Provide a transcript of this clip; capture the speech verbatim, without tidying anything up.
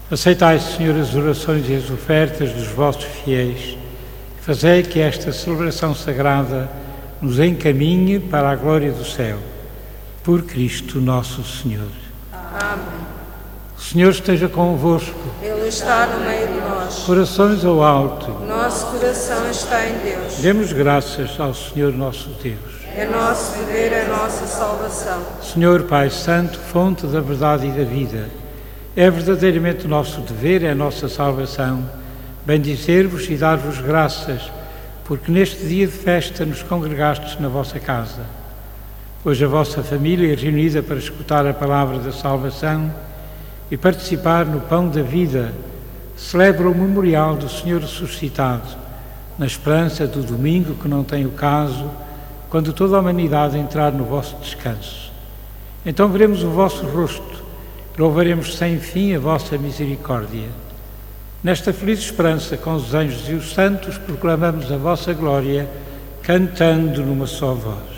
Aceitai, Senhor, as orações e as ofertas dos vossos fiéis e fazei que esta celebração sagrada nos encaminhe para a glória do céu. Por Cristo nosso Senhor. Amém. O Senhor esteja convosco. Ele está no meio de nós. Corações ao alto. Nosso coração está em Deus. Demos graças ao Senhor nosso Deus. É nosso dever, é nossa salvação. Senhor Pai Santo, fonte da verdade e da vida, é verdadeiramente o nosso dever, é a nossa salvação, bendizer-vos e dar-vos graças, porque neste dia de festa nos congregastes na vossa casa. Hoje a vossa família é reunida para escutar a palavra da salvação e participar no pão da vida, celebra o memorial do Senhor ressuscitado, na esperança do domingo que não tem o caso, quando toda a humanidade entrar no vosso descanso. Então veremos o vosso rosto, louvaremos sem fim a vossa misericórdia. Nesta feliz esperança, com os anjos e os santos, proclamamos a vossa glória, cantando numa só voz.